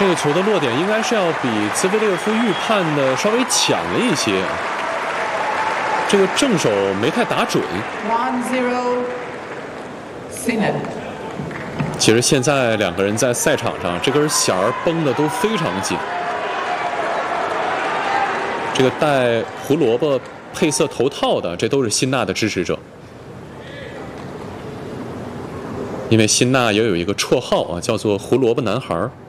这个球的落点应该是要比兹维列夫预判的稍微强了一些，这个正手没太打准。 1-0 Sinner。 其实现在两个人在赛场上，这根弦儿绷得都非常紧。这个戴胡萝卜配色头套的，这都是辛纳的支持者。因为辛纳也有一个绰号啊，叫做胡萝卜男孩。